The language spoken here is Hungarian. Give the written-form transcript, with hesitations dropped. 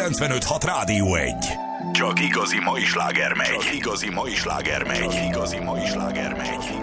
95.6 Rádió 1. Csak igazi mai sláger megy. Csak igazi mai sláger megy. Csak igazi mai sláger megy.